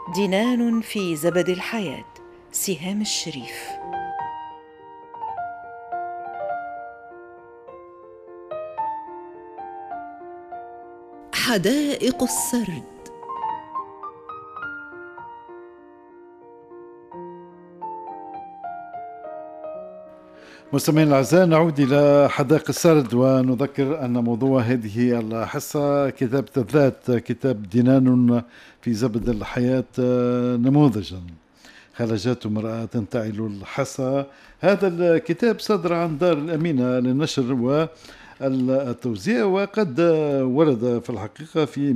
دينان في زبد الحياة، سهام الشريف. حدائق السرد. مستمعينا الأعزاء، نعود إلى حدائق السرد ونذكر أن موضوع هذه الحصة كتابة الذات، كتاب دينان في زبد الحياة نموذجا خرجت امرأة تنتعل الحصى. هذا الكتاب صدر عن دار الأمينة للنشر والتوزيع، وقد ورد في الحقيقة في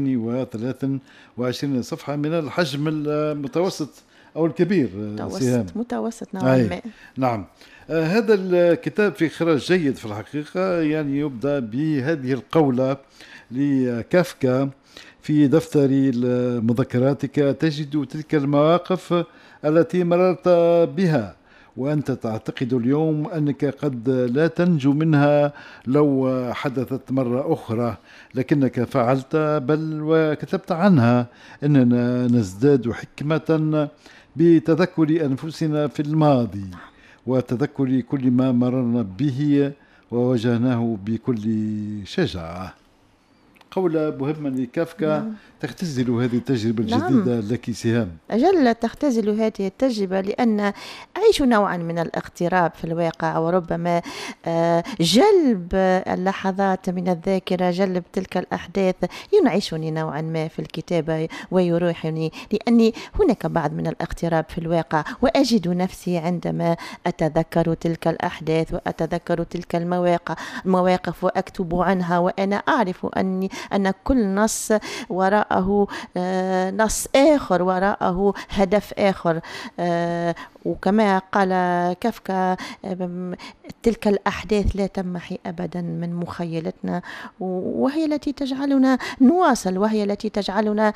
223 صفحة من الحجم المتوسط أو الكبير. متوسط نوعا ما. نعم. هذا الكتاب في إخراج جيد في الحقيقة، يعني يبدأ بهذه القولة لكافكا: في دفتر مذكراتك تجد تلك المواقف التي مررت بها وأنت تعتقد اليوم أنك قد لا تنجو منها لو حدثت مرة أخرى، لكنك فعلت بل وكتبت عنها. إننا نزداد حكمة بتذكر أنفسنا في الماضي وتذكر كل ما مررنا به وواجهناه بكل شجاعة. قولة مهمة لكافكا. نعم. تختزل هذه التجربة الجديدة. نعم. لك سهام. أجل تختزل هذه التجربة لأن أعيش نوعا من الاغتراب في الواقع، وربما جلب اللحظات من الذاكرة، جلب تلك الأحداث ينعشني نوعا ما في الكتابة ويروحني، لأني هناك بعض من الاغتراب في الواقع، وأجد نفسي عندما أتذكر تلك الأحداث وأتذكر تلك المواقف وأكتب عنها، وأنا أعرف أن كل نص وراءه نص آخر، وراءه هدف آخر. وكما قال كافكا: تلك الأحداث لا تمحي أبدا من مخيلتنا، وهي التي تجعلنا نواصل، وهي التي تجعلنا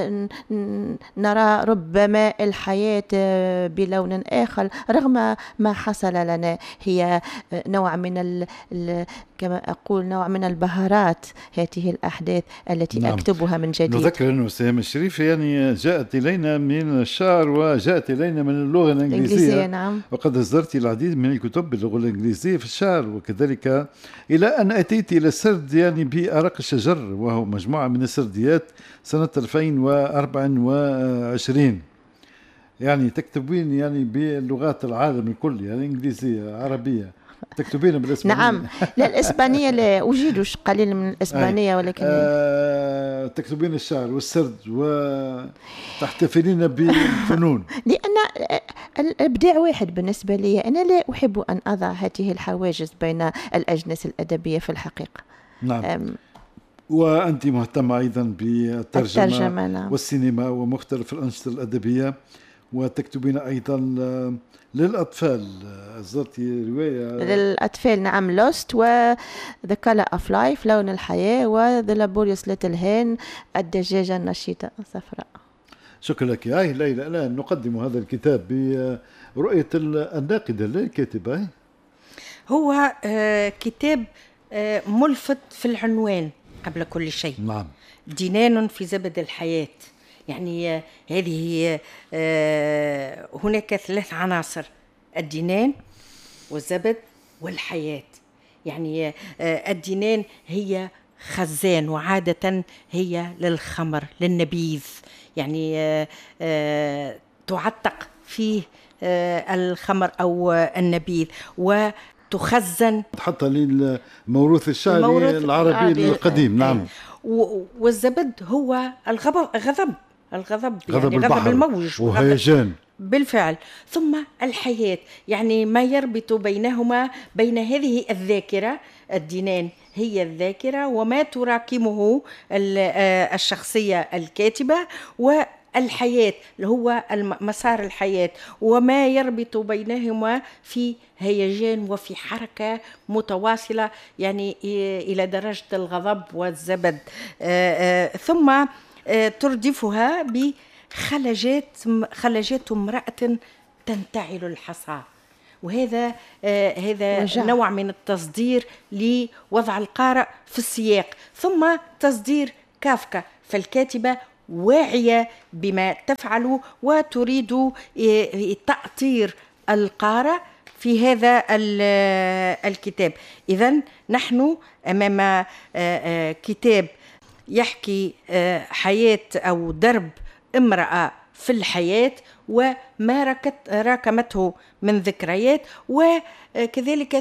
نرى ربما الحياة بلون آخر رغم ما حصل لنا. هي نوع من كما أقول نوع من البهارات هذه الأحداث التي نعم. أكتبها من جديد. نذكر أنه سهام الشريف يعني جاءت إلينا من الشعر وجاءت إلينا من اللغة الإنجليزية. نعم. وقد أصدرت العديد من الكتب باللغة الإنجليزية في الشعر، وكذلك إلى أن أتيت إلى السرد يعني بأرق الشجر، وهو مجموعة من السرديات سنة 2024. يعني تكتبين يعني بلغات العالم الكل، يعني إنجليزية، عربية، تكتبين بالإسبانية. نعم. لا، الإسبانية لا أجيد قليل من الإسبانية، ولكن تكتبين الشعر والسرد وتحتفلين بالفنون. لأن الإبداع واحد بالنسبة لي. أنا لا أحب أن أضع هذه الحواجز بين الأجناس الأدبية في الحقيقة. نعم. وأنت مهتمة أيضا بالترجمة نعم. والسينما ومختلف الأنشطة الأدبية، وتكتبين أيضا للأطفال. أصدرتي رواية للأطفال نعم، لوست و The Color of Life، لون الحياة، و The Laborious Little Hen، الدجاجة النشيطة الصفراء. شكرا لك. ليلى، الآن نقدم هذا الكتاب برؤية الناقدة الكاتبة. هو كتاب ملفت في العنوان قبل كل شيء. نعم. دينان في زبد الحياة. يعني هذه هناك 3 عناصر: الدينان والزبد والحياة. يعني الدينان هي خزان، وعادة هي للخمر، للنبيذ، يعني تعتق فيه الخمر أو النبيذ وتخزن حتى للموروث الشعري العربي القديم. نعم. والزبد هو غضب يعني غضب الموج وهيجان بالفعل. ثم الحياة، يعني ما يربط بينهما، بين هذه الذاكرة. الدينان هي الذاكرة وما تراكمه الشخصية الكاتبة، والحياة اللي هو مسار الحياة وما يربط بينهما في هيجان وفي حركة متواصلة، يعني إلى درجة الغضب والزبد. ثم تردفها بخلجات امرأة تنتعل الحصى، وهذا نوع من التصدير لوضع القارئ في السياق، ثم تصدير كافكا فالكاتبة واعية بما تفعل وتريد تأطير القارئ في هذا الكتاب. إذن نحن أمام كتاب يحكي حياة أو درب امرأة في الحياة وما راكمته من ذكريات، وكذلك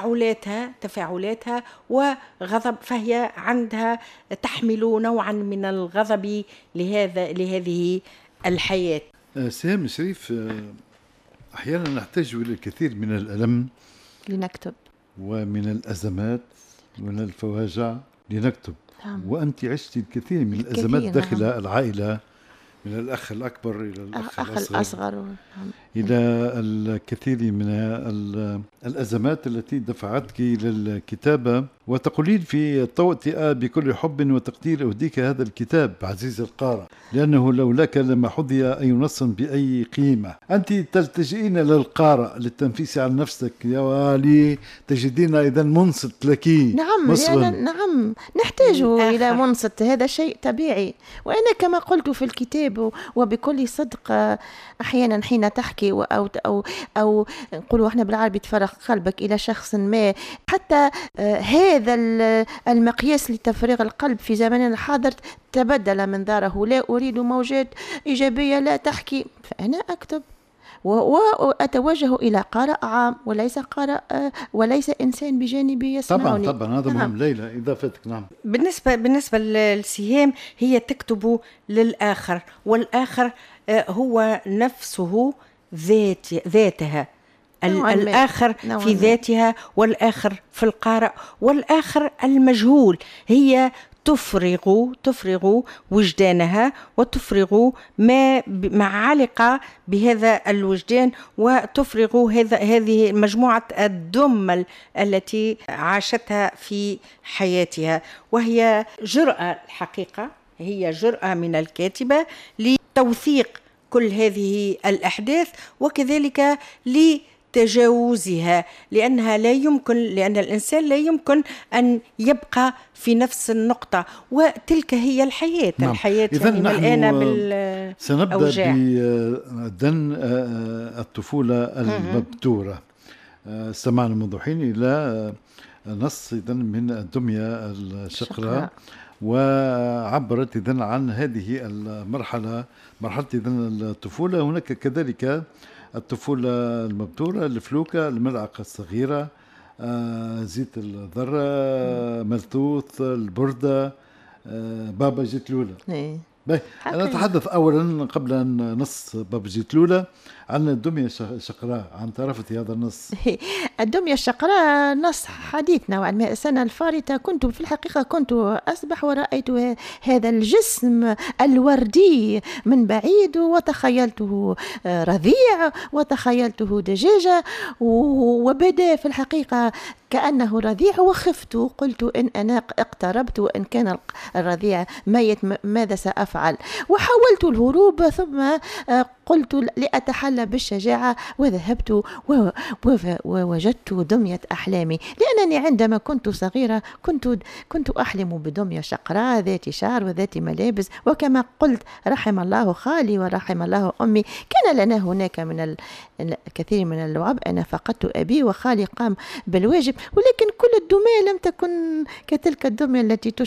تفاعلاتها وغضب، فهي عندها تحمل نوعا من الغضب لهذه الحياة. سهام شريف، أحيانا نحتاج إلى الكثير من الألم لنكتب، ومن الأزمات ومن الفواجع لنكتب. وأنت عشت الكثير من الأزمات داخل العائلة، من الأخ الأكبر إلى الأخ الأصغر، إلى الكثير من الأزمات التي دفعتك للكتابة. وتقولين في التوطئة: بكل حب وتقدير أهديك هذا الكتاب عزيز القارئ، لأنه لولاك لما حظي أي نص بأي قيمة. أنت تلتجئين للقارئ للتنفيس عن نفسك، يا والي تجدين إذا منصت لك. نعم، نعم، نحتاج إلى منصت، هذا شيء طبيعي. وأنا كما قلت في الكتاب وبكل صدق، أحيانا حين تحكي أو نقولوا احنا بالعربي تفرغ قلبك إلى شخص ما، حتى هذا المقياس لتفريغ القلب في زماننا الحاضر تبدل منظاره. لا أريد موجات إيجابية لا تحكي، فأنا أكتب وأتوجه إلى قارئ عام وليس إنسان بجانبي يسمعني. طبعا هذا مهم. ليلى، إضافتك. نعم. بالنسبة للسهام، هي تكتب للآخر، والآخر هو نفسه ذاتها. الآخر في ذاتها، والآخر في القارئ، والآخر المجهول. هي تفرغ وجدانها وتفرغ ما علق بهذا الوجدان، وتفرغ هذه مجموعة الدم التي عاشتها في حياتها. وهي جرأة، الحقيقة هي جرأة من الكاتبة لتوثيق كل هذه الأحداث، وكذلك تجاوزها، لأن الإنسان لا يمكن أن يبقى في نفس النقطة، وتلك هي الحياة. نعم. الحياة يعني ملآنة سنبدأ بدن الطفولة المبتورة. استمعنا منذ حين إلى نص من الدمية الشقراء، وعبرت إذن عن هذه المرحلة، مرحلة إذن الطفولة. هناك كذلك الطفولة المبتورة، الفلوكة، الملعقة الصغيرة، زيت الذرة، ملثوث، البردة، بابا جيت لولا. أنا أتحدث أولا قبل أن نص بابا جيت لولا عن الدمية الشقراء. عن طرفتي هذا النص. الدمية الشقراء نص حديث نوعا ما. السنة الفارطة كنت في الحقيقة أسبح ورأيت هذا الجسم الوردي من بعيد، وتخيلته رضيع وتخيلته دجاجة، وبدا في الحقيقة كأنه رضيع، وخفت، قلت إن أنا اقتربت وإن كان الرضيع ميت ماذا سأفعل؟ وحاولت الهروب، ثم قلت لأتحلى بالشجاعة، وذهبت ووجدت دمية أحلامي، لأنني عندما كنت صغيرة كنت أحلم بدمية شقراء ذات شعر وذات ملابس. وكما قلت، رحم الله خالي ورحم الله أمي، كان لنا هناك من الكثير من اللعب. أنا فقدت أبي، وخالي قام بالواجب، ولكن كل الدمية لم تكن كتلك الدمية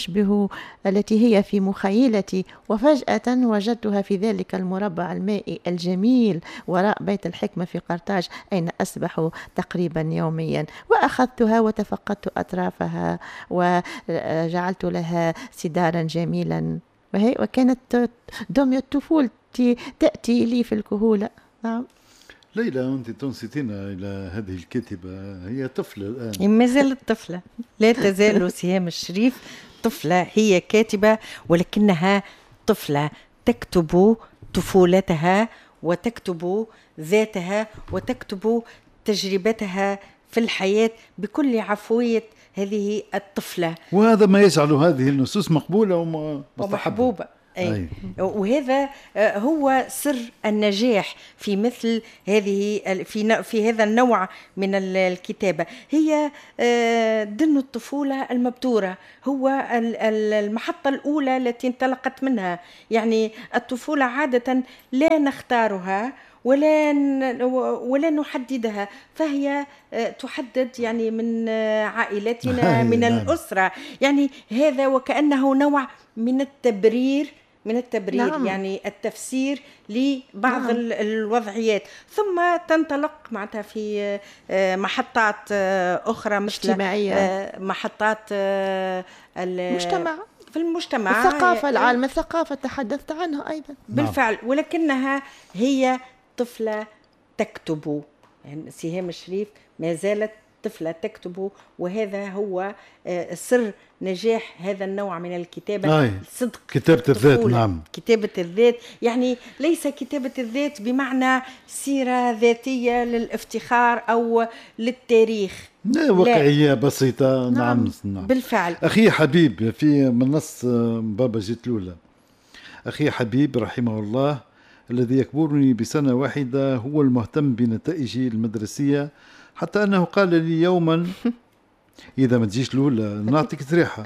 التي هي في مخيلتي. وفجأة وجدتها في ذلك المربع المائي الجميل وراء بيت الحكمة في قرطاج، أين أسبح تقريبا يوميا. وأخذتها وتفقدت أطرافها وجعلت لها سدارا جميلا، وكانت دمية طفولتي تأتي لي في الكهولة. نعم. ليلى، أنت تنصتين إلى هذه الكاتبة، هي طفلة الآن. ما زالت طفلة، لا تزال سهام الشريف طفلة. هي كاتبة، ولكنها طفلة تكتب طفولتها، وتكتب ذاتها، وتكتب تجربتها في الحياة بكل عفوية هذه الطفلة. وهذا ما يجعل هذه النصوص مقبولة ومحبوبة. أي. وهذا هو سر النجاح في مثل هذه في هذا النوع من الكتابة. هي دن الطفولة المبتورة، هو المحطة الأولى التي انطلقت منها. يعني الطفولة عادة لا نختارها ولا نحددها، فهي تحدد يعني من عائلتنا، من الأسرة. يعني هذا وكأنه نوع من التبرير نعم. يعني التفسير لبعض الوضعيات، ثم تنطلق معناتها في محطات أخرى مثل اجتماعية، محطات المجتمع، في المجتمع، الثقافة، العالم الثقافة تحدثت عنها أيضا بالفعل. ولكنها هي طفلة تكتب، يعني سهام الشريف ما زالت طفلة تكتب، وهذا هو سر نجاح هذا النوع من الكتابة. صدق كتابة الذات. نعم، كتابة الذات، يعني ليس كتابة الذات بمعنى سيرة ذاتية للافتخار أو للتاريخ، لا، واقعية بسيطة. نعم. بالفعل. أخي حبيب في منص بابا جيتلولة، أخي حبيب رحمه الله الذي يكبرني بسنة واحدة هو المهتم بنتائجي المدرسية، حتى أنه قال لي يوما إذا ما تجيش لولا نعطيك تريحة.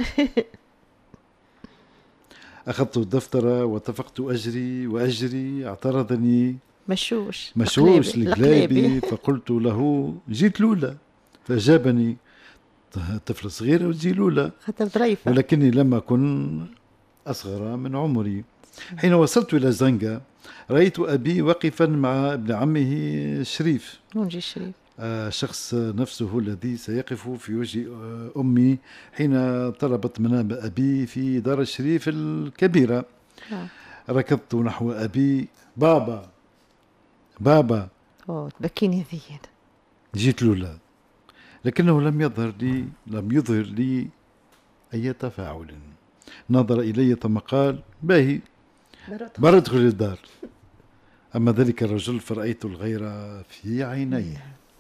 أخذت الدفتر واتفقت أجري اعترضني مشوش القليبي فقلت له جيت لولا، فأجابني طفل صغير وتجي لولا، ولكني لم أكن أصغر من عمري. حين وصلت إلى زنقة رأيت أبي واقفا مع ابن عمه شريف، شخص نفسه الذي سيقف في وجه أمي حين طلبت منام أبي في دار الشريف الكبيرة. ركضت نحو أبي، بابا تبكيني ذي، جيت لولا، لكنه لم يظهر لي أي تفاعل. نظر إلي ثم قال باهي برا ادخل الدار. أما ذلك الرجل فرأيت الغيرة في عينيه.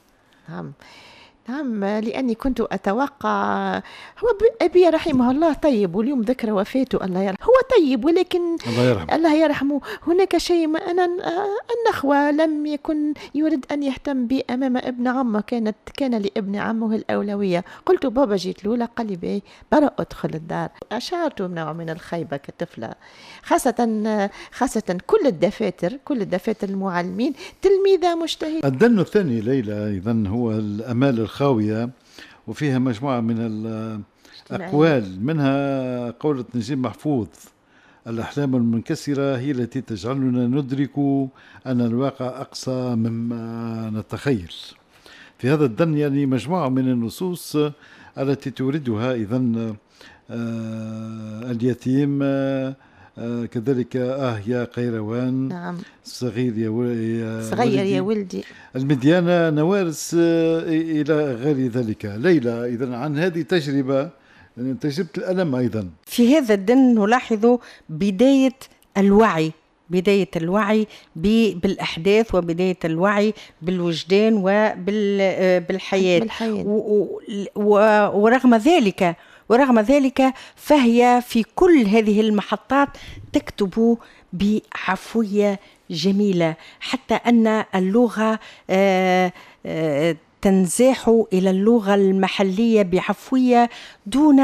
نعم، لأني كنت أتوقع، هو أبي رحمه الله طيب، واليوم ذكر وفاته الله يرحمه، هو طيب ولكن الله يرحمه هناك شيء ما أنا النخوة لم يكن يريد أن يهتم بي أمام ابن عمه، كان لابن عمه الأولوية. قلت بابا جيت له، قال لي برا أدخل الدار. أشعرت بنوع من الخيبة كطفلة، خاصة كل الدفاتر المعلمين تلميذة مجتهدة. الدن الثاني ليلى إذن هو الأمال الخاوية، وفيها مجموعة من الأقوال، منها قولة نجيب محفوظ: الأحلام المنكسرة هي التي تجعلنا ندرك أن الواقع أقصى مما نتخيل. في هذا الدن يعني مجموعة من النصوص التي توردها إذن اليتيم، كذلك يا قيروان، نعم، صغير يا ولدي، المديانة، نوارس، إلى غير ذلك. ليلى إذن عن هذه تجربة الألم أيضا. في هذا الدن نلاحظ بداية الوعي بالأحداث، وبداية الوعي بالوجدان وبالحياة. ورغم ذلك فهي في كل هذه المحطات تكتب بعفوية جميلة، حتى أن اللغة تنزاح إلى اللغة المحلية بعفوية دون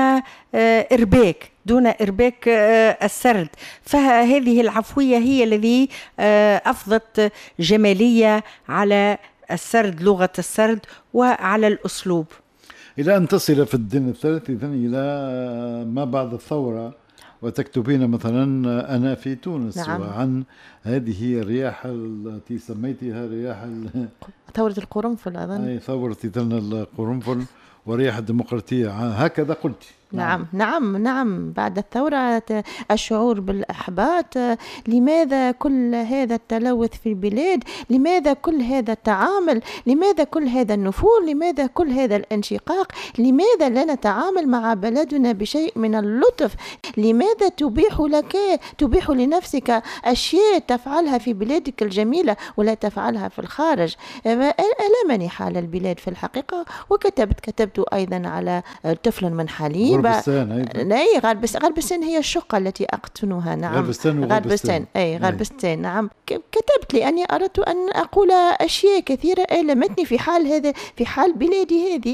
إرباك السرد. فهذه العفوية هي الذي أفضت جمالية على السرد، لغة السرد، وعلى الأسلوب، إلى أن تصل في الدين الثالث إذن إلى ما بعد الثورة، وتكتبين مثلا أنا في تونس. نعم. وعن هذه الرياح التي سميتها رياح ثورة القرنفل أظن. أي ثورة إذن القرنفل ورياح الديمقراطية، هكذا قلت. نعم. بعد الثورة الشعور بالإحباط، لماذا كل هذا التلوث في البلاد؟ لماذا كل هذا التعامل؟ لماذا كل هذا النفور؟ لماذا كل هذا الانشقاق؟ لماذا لا نتعامل مع بلدنا بشيء من اللطف؟ لماذا تبيح لنفسك أشياء تفعلها في بلادك الجميلة ولا تفعلها في الخارج؟ ألمني حال البلاد في الحقيقة. وكتبت أيضا على طفل منحلين، أي غربستان هي الشقة التي أقطنها. نعم غربستان أي غربستان. نعم كتبت لأني أردت أن أقول أشياء كثيرة ألمتني في حال هذا، في حال بلادي هذه.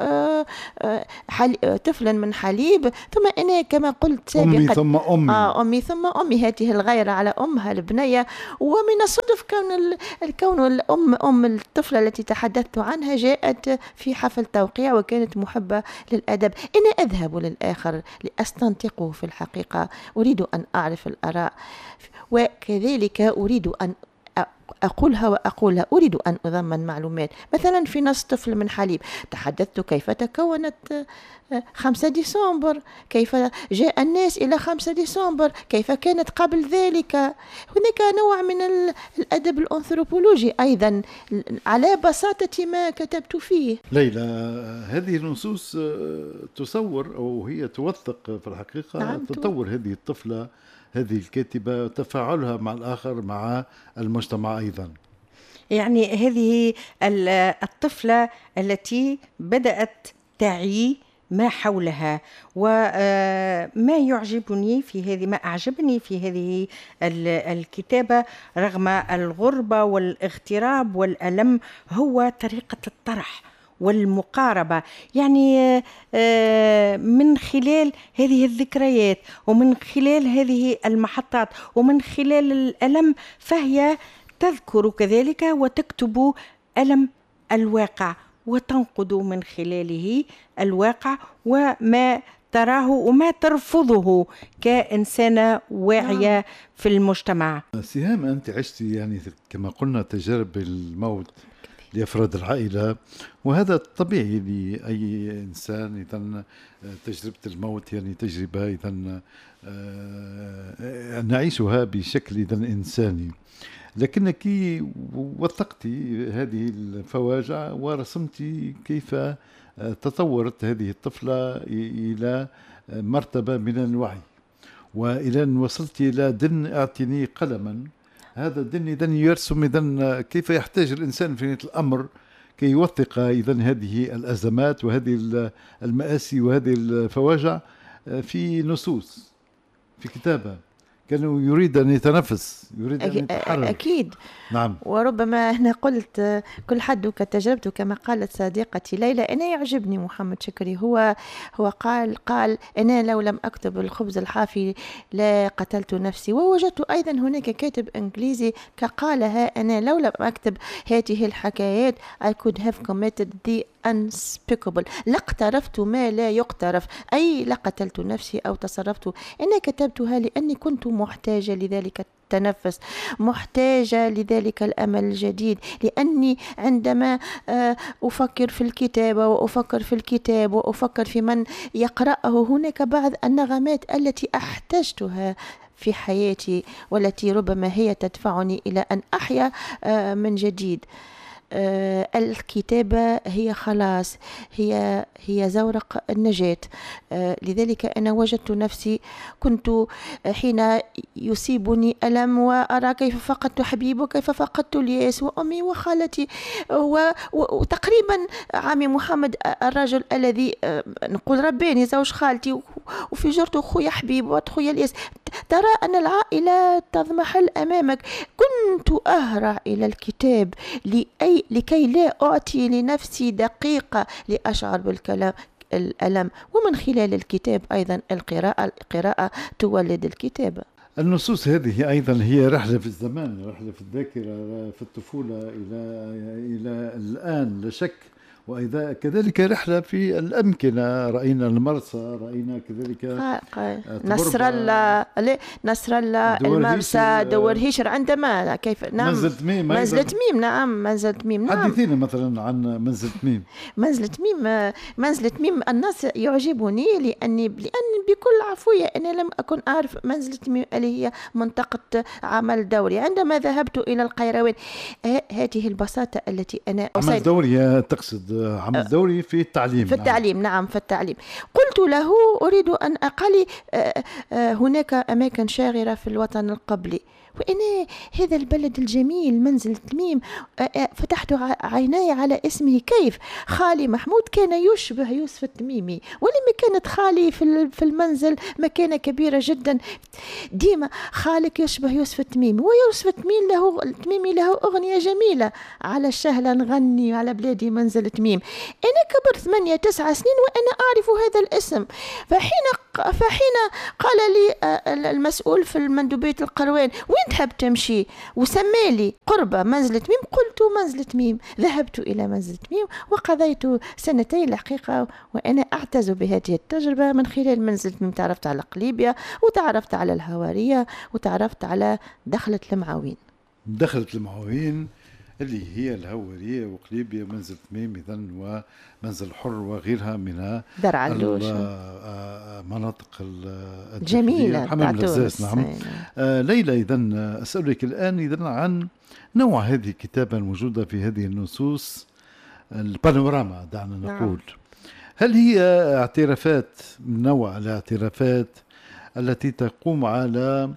طفلا من حليب، ثم أنا كما قلت سابقا أمي ثم أمي أمي ثم أمي، هذه الغيرة على أمها البنية. ومن الصدف كون أم الطفلة التي تحدثت عنها جاءت في حفل توقيع وكانت محبة للأدب. أنا أذهب للآخر لأستنطقه في الحقيقة، أريد أن أعرف الآراء، وكذلك أريد أن أقولها أريد أن أضمن معلومات. مثلا في نص طفل من حليب تحدثت كيف تكونت 5 ديسمبر، كيف جاء الناس إلى 5 ديسمبر، كيف كانت قبل ذلك. هناك نوع من الأدب الأنثروبولوجي أيضا على بساطة ما كتبت فيه. ليلى، هذه النصوص تصور أو هي توثق في الحقيقة نعم تطور هذه الطفلة، هذه الكاتبة، تفاعلها مع الآخر، مع المجتمع أيضا. يعني هذه الطفلة التي بدأت تعي ما حولها، وما يعجبني في هذه، ما أعجبني في هذه الكتابة رغم الغربة والاغتراب والألم هو طريقة الطرح والمقاربة. يعني من خلال هذه الذكريات ومن خلال هذه المحطات ومن خلال الألم، فهي تذكر كذلك وتكتب ألم الواقع وتنقد من خلاله الواقع وما تراه وما ترفضه كإنسانة واعية في المجتمع. سهام، أنت عشتي يعني كما قلنا تجارب الموت لأفراد العائلة، وهذا طبيعي لأي إنسان. إذن تجربة الموت يعني تجربة إذن نعيشها بشكل إذن إنساني، لكنك وثقت هذه الفواجع ورسمت كيف تطورت هذه الطفلة إلى مرتبة من الوعي، وإلى أن وصلت إلى دن أعطني قلما. هذا الدن إذن يرسم إذن كيف يحتاج الإنسان في الأمر كي يوثق إذن هذه الأزمات وهذه المآسي وهذه الفواجع في نصوص، في كتابة. كانوا يريد أن يتنفس، يريد أن يتحرك. أكيد. نعم. وربما أنا قلت كل حد كتجربته كما قالت صديقتي ليلى. أنا يعجبني محمد شكري، هو قال أنا لو لم أكتب الخبز الحافي لا قتلت نفسي. ووجدت أيضا هناك كاتب إنجليزي قالها، أنا لو لم أكتب هذه الحكايات I could have committed the unspeakable، لاقترفت ما لا يقترف، أي لقتلت نفسي أو تصرفت. أنا كتبتها لأني كنت محتاجة لذلك التنفس، محتاجة لذلك الأمل الجديد، لأني عندما أفكر في الكتابة وأفكر في الكتاب وأفكر في من يقرأه، هناك بعض النغمات التي احتجتها في حياتي والتي ربما هي تدفعني إلى أن أحيا من جديد. الكتابة هي خلاص، هي زورق النجاة. لذلك أنا وجدت نفسي كنت حين يصيبني ألم وأرى كيف فقدت حبيبي وكيف فقدت الياس وأمي وخالتي وتقريبا عمي محمد الرجل الذي نقول رباني زوج خالتي، وفي جرته خويا حبيب وخويا الياس، ترى أن العائلة تضمحل أمامك. كنت أهرع إلى الكتاب لكي لا أعطي لنفسي دقيقة لأشعر الألم، ومن خلال الكتاب أيضا القراءة تولد الكتابة. النصوص هذه أيضا هي رحلة في الزمان، رحلة في الذاكرة، في الطفولة إلى الآن لا شك، وإذا كذلك رحلة في الأمكنة. رأينا المرسى، رأينا كذلك نصر الله المرسى، دور هيشر، عندما كيف نعم منزل تميم. نعم منزل تميم. نعم. حدثينا مثلا عن منزل تميم. منزل تميم النص يعجبني لأني بكل عفوية أنا لم أكن أعرف منزل تميم اللي هي منطقة عمل دوري. عندما ذهبت إلى القيروان، هذه البساطة التي أنا عمل دوري تقصد عمل دوري في التعليم. في التعليم. نعم في التعليم. قلت له أريد أن أقلي هناك أماكن شاغرة في الوطن القبلي، وأنا هذا البلد الجميل منزل تميم فتحت عيناي على اسمه. كيف خالي محمود كان يشبه يوسف التميمي، ولما كانت خالي في المنزل مكانة كبيرة جدا، ديما خالك يشبه يوسف التميمي، ويوسف التميمي له أغنية جميلة على الشهلة نغني على بلادي منزل تميم. أنا كبرت 8 9 سنين وأنا أعرف هذا الاسم. فحين قال لي المسؤول في المندوبية القروان وين تحب تمشي وسمالي قرب منزل تميم، قلت منزل تميم. ذهبت إلى منزل تميم وقضيت سنتين الحقيقة وأنا أعتز بهذه التجربة. من خلال منزل تميم تعرفت على قليبية وتعرفت على الهوارية وتعرفت على دخلة المعاوين. دخلت المعاوين اللي هي الهوارية وقليبية ومنزل تميم إذن ومنزل حر وغيرها من درع اللوش مناطق جميلة حمام الغزاز. نعم. ليلى، إذن أسألك الآن إذن عن نوع هذه الكتابة الموجودة في هذه النصوص البانوراما دعنا نقول. نعم. هل هي اعترافات من نوع الاعترافات التي تقوم على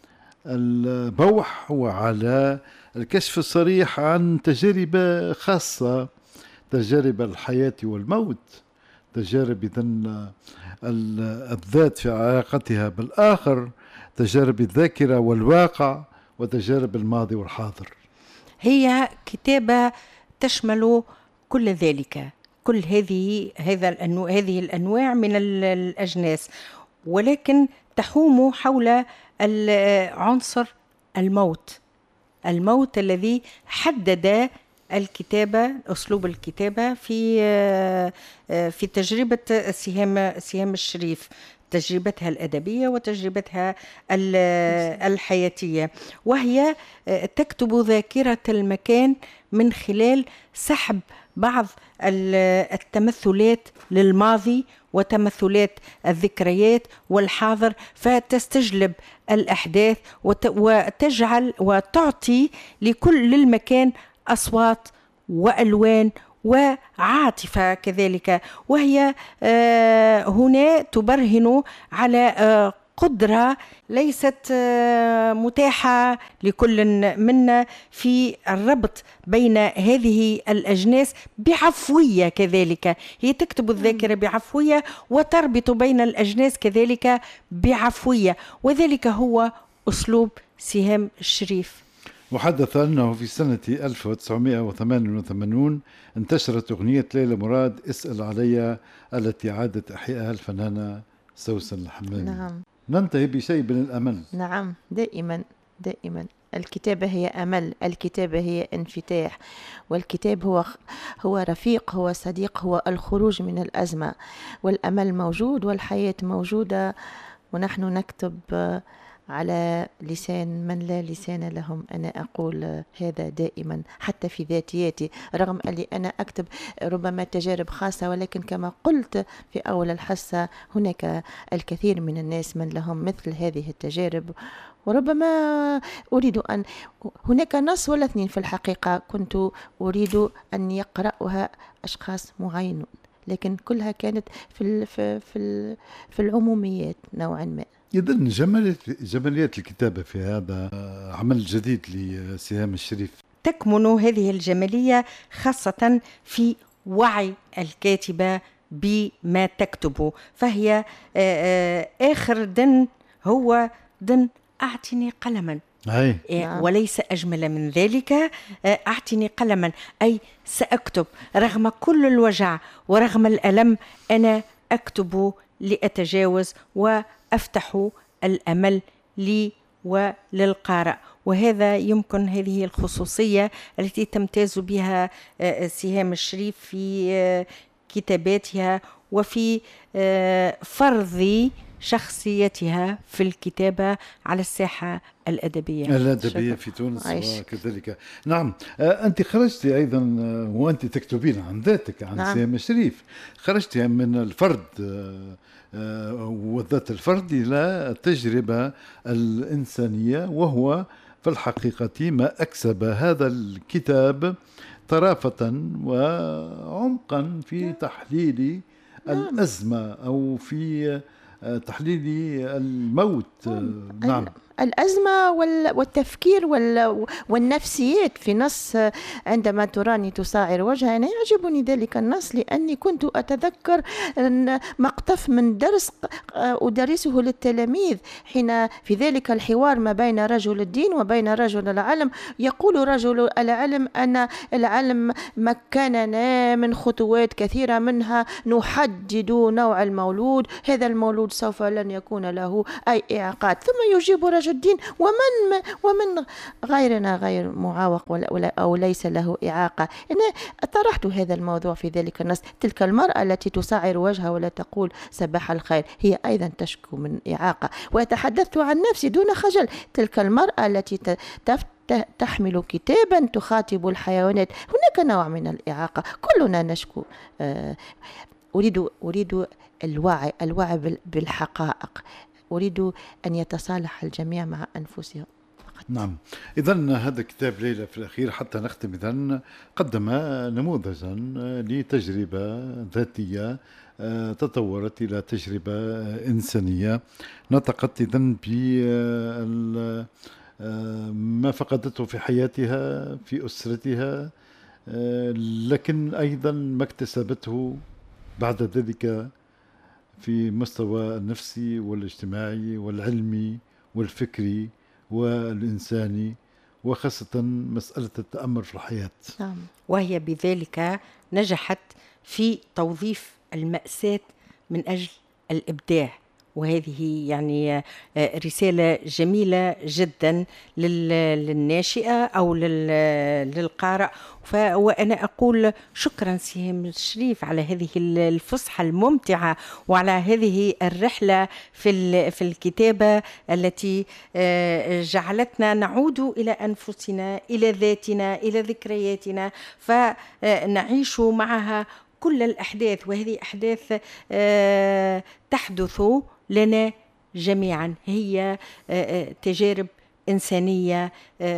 البوح وعلى الكشف الصريح عن تجارب خاصة، تجارب الحياة والموت، تجارب إذن الذات في علاقتها بالآخر، تجارب الذاكرة والواقع، وتجارب الماضي والحاضر؟ هي كتابة تشمل كل ذلك، كل هذه الأنواع من الأجناس، ولكن تحوم حول عنصر الموت الذي حدد الكتابة، أسلوب الكتابة في تجربة سهام الشريف، تجربتها الأدبية وتجربتها الحياتية، وهي تكتب ذاكرة المكان من خلال سحب بعض التمثلات للماضي وتمثلات الذكريات والحاضر، فتستجلب الأحداث وتجعل وتعطي للمكان أصوات وألوان وعاطفة كذلك. وهي هنا تبرهن على قدرة ليست متاحة لكل منا في الربط بين هذه الأجناس بعفوية. كذلك هي تكتب الذاكرة بعفوية وتربط بين الأجناس كذلك بعفوية، وذلك هو أسلوب سهام الشريف. وحدث أنه في سنة 1988 انتشرت أغنية ليلى مراد اسأل علي، التي عادت إحيائها الفنانة سوسن الحمامي. نعم. ننتهي بشيء من الأمل. نعم، دائما الكتابة هي أمل، الكتابة هي انفتاح، والكتاب هو رفيق، هو صديق، هو الخروج من الأزمة، والأمل موجود والحياة موجودة، ونحن نكتب على لسان من لا لسان لهم. أنا أقول هذا دائما حتى في ذاتياتي، رغم أني أنا أكتب ربما تجارب خاصة، ولكن كما قلت في أول الحصة هناك الكثير من الناس من لهم مثل هذه التجارب، وربما أريد أن هناك نص ولا اثنين في الحقيقة كنت أريد أن يقرأها أشخاص معينون، لكن كلها كانت في العموميات نوعا ما. إذن جماليات الكتابة في هذا عمل جديد لسهام الشريف تكمن هذه الجمالية خاصة في وعي الكاتبة بما تكتبه، فهي آخر دن هو دن أعطني قلما، وليس أجمل من ذلك. أعطني قلما أي سأكتب رغم كل الوجع ورغم الألم، أنا أكتب لأتجاوز وأفتح الأمل لي وللقارئ. وهذا يمكن هذه الخصوصية التي تمتاز بها سهام الشريف في كتاباتها وفي فرض شخصيتها في الكتابة على الساحة الأدبية في تونس وكذلك. نعم. أنت خرجت أيضا وأنت تكتبين عن ذاتك عن سهام الشريف، خرجت من الفرد وذات الفرد إلى التجربة الإنسانية، وهو في الحقيقة ما أكسب هذا الكتاب طرافة وعمقا في تحليل الأزمة أو في تحليل الموت. نعم. الأزمة والتفكير والنفسيات في نص. عندما تراني تصاعر وجهها، أنا يعجبني ذلك النص لأني كنت أتذكر مقطف من درس أدرسه للتلاميذ، حين في ذلك الحوار ما بين رجل الدين وبين رجل العلم، يقول رجل العلم أن العلم مكننا من خطوات كثيرة، منها نحدد نوع المولود، هذا المولود سوف لن يكون له أي إعاقات. ثم يجيب رجل الدين ومن غيرنا غير معاوق أو ليس له إعاقة. أنا طرحت هذا الموضوع في ذلك النص. تلك المرأة التي تصعر وجهها ولا تقول صباح الخير هي أيضا تشكو من إعاقة، وتحدثت عن نفسي دون خجل. تلك المرأة التي تحمل كتابا تخاطب الحيوانات، هناك نوع من الإعاقة، كلنا نشكو. أريد الوعي بالحقائق، أريد أن يتصالح الجميع مع أنفسهم فقط. نعم، إذن هذا كتاب ليلى في الأخير حتى نختم، إذن قدم نموذجا لتجربة ذاتية تطورت إلى تجربة إنسانية، نطقت إذن ما فقدته في حياتها في أسرتها، لكن أيضا ما اكتسبته بعد ذلك في مستوى النفسي والاجتماعي والعلمي والفكري والإنساني، وخاصة مسألة التأمل في الحياة. نعم. وهي بذلك نجحت في توظيف المأساة من أجل الإبداع، وهذه يعني رسالة جميلة جدا للناشئة أو للقارئ. وأنا أقول شكرا سهام الشريف على هذه الفسحة الممتعة وعلى هذه الرحلة في الكتابة التي جعلتنا نعود إلى أنفسنا، إلى ذاتنا، إلى ذكرياتنا، فنعيش معها كل الأحداث. وهذه أحداث تحدث لنا جميعا، هي تجارب إنسانية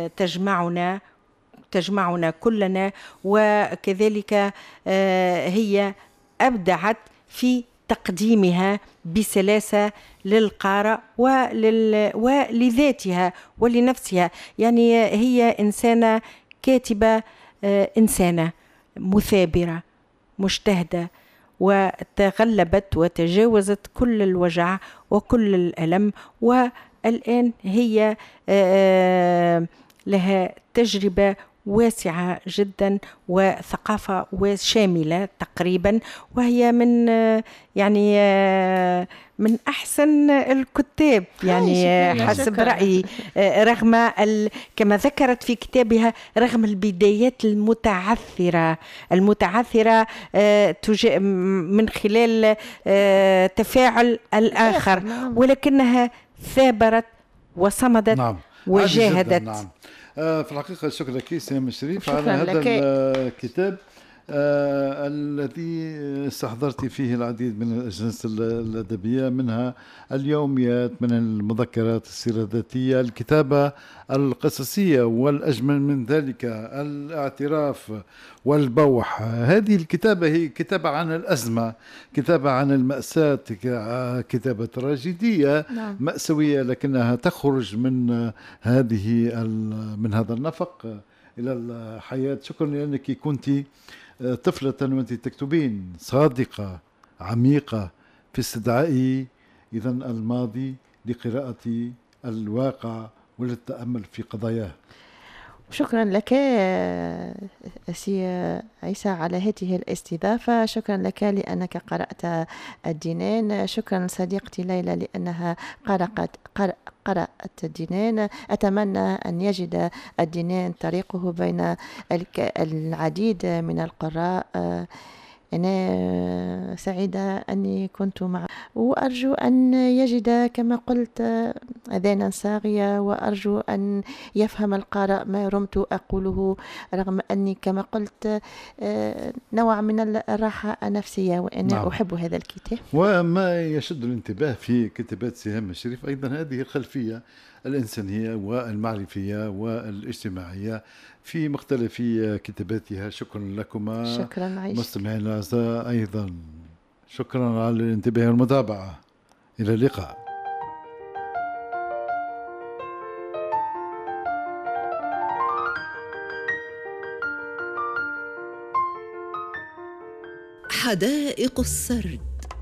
تجمعنا كلنا، وكذلك هي أبدعت في تقديمها بسلاسة للقارئ ولذاتها ولنفسها. يعني هي إنسانة كاتبة، إنسانة مثابرة مجتهدة، وتغلبت وتجاوزت كل الوجع وكل الألم، والآن هي لها تجربة واسعة جدا وثقافة شاملة تقريبا، وهي من يعني من أحسن الكتاب يعني حسب رأيي، رغم كما ذكرت في كتابها رغم البدايات المتعثرة من خلال تفاعل الآخر، ولكنها ثابرت وصمدت. نعم. وجاهدت. نعم. في الحقيقة شكرا لك سهام الشريف على هذا الكتاب الذي استحضرت فيه العديد من الأجناس الأدبية، منها اليوميات، من المذكرات، السيرة الذاتية، الكتابة القصصية، والأجمل من ذلك الاعتراف والبوح. هذه الكتابة هي كتابة عن الأزمة، كتابة عن المأساة، كتابة تراجيدية مأساوية، لكنها تخرج من هذا النفق إلى الحياة. شكرا لأنك كنت طفلة وأنت تكتبين، صادقة عميقة في استدعاء إذن الماضي لقراءة الواقع وللتأمل في قضاياه. شكرا لك سي عيسى على هذه الاستضافة، شكرا لك لأنك قرأت الدينين، شكرا صديقتي ليلى لأنها قرأت الدينين. أتمنى أن يجد الدينين طريقه بين العديد من القراء. أنا سعيدة أني كنت معه، وأرجو أن يجد كما قلت أذانا صاغية، وأرجو أن يفهم القارئ ما رمت أقوله، رغم أني كما قلت نوع من الراحة النفسية، وأنا أحب هذا الكتاب. وما يشد الانتباه في كتابات سهام الشريف أيضا هذه الخلفية الإنسانية والمعرفية والاجتماعية في مختلف كتاباتها. شكرا لكما. شكرا عايش. مستمعينا الأعزاء أيضا شكرا على الانتباه والمتابعة. إلى اللقاء. حدائق السرد.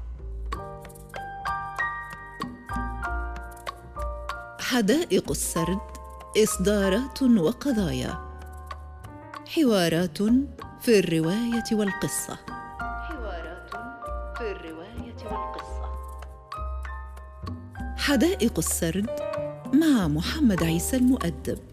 حدائق السرد إصدارات وقضايا، حوارات في الرواية والقصة. حدائق السرد مع محمد عيسى المؤدب.